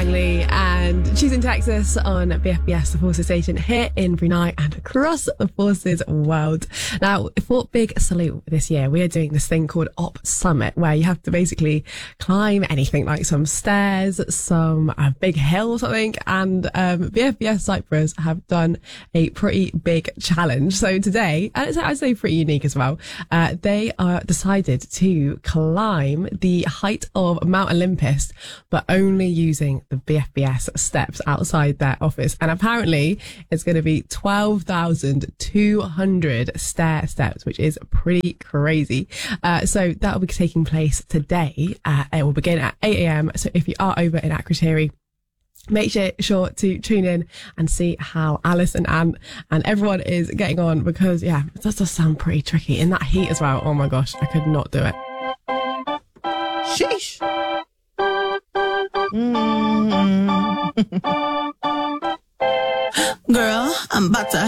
Lee, and choosing Texas on BFBS, the Forces station here in Brunei and across the Forces world. Now, for Big Salute this year, we are doing this thing called Op Summit, where you have to basically climb anything like some stairs, some big hill or something, and BFBS Cyprus have done a pretty big challenge. So today, and I'd say pretty unique as well, they are decided to climb the height of Mount Olympus, but only using the BFBS steps outside their office. And apparently it's going to be 12,200 stair steps, which is pretty crazy. So that will be taking place today. It will begin at 8 a.m. So if you are over in Akrotiri, make sure to tune in and see how Alice and Ant and everyone is getting on, because yeah, it does sound pretty tricky in that heat as well. Oh my gosh, I could not do it. Sheesh. Girl, I'm about to